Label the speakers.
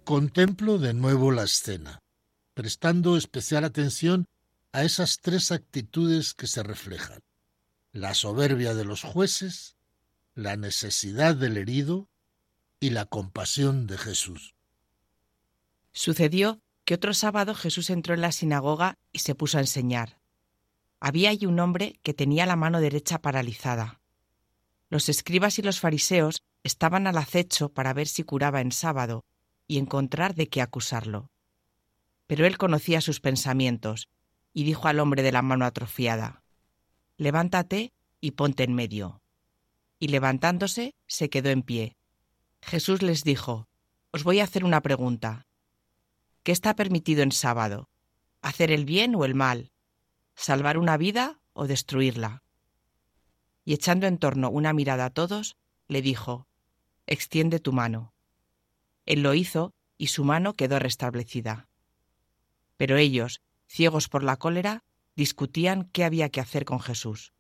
Speaker 1: Contemplo de nuevo la escena, prestando especial atención a esas tres actitudes que se reflejan: la soberbia de los jueces, la necesidad del herido y la compasión de Jesús.
Speaker 2: Sucedió que otro sábado Jesús entró en la sinagoga y se puso a enseñar. Había allí un hombre que tenía la mano derecha paralizada. Los escribas y los fariseos estaban al acecho para ver si curaba en sábado y encontrar de qué acusarlo. Pero él conocía sus pensamientos y dijo al hombre de la mano atrofiada: «Levántate y ponte en medio». Y levantándose, se quedó en pie. Jesús les dijo: «Os voy a hacer una pregunta. ¿Qué está permitido en sábado? ¿Hacer el bien o el mal? ¿Salvar una vida o destruirla?». Y echando en torno una mirada a todos, le dijo: «Extiende tu mano». Él lo hizo y su mano quedó restablecida. Pero ellos, ciegos por la cólera, discutían qué había que hacer con Jesús.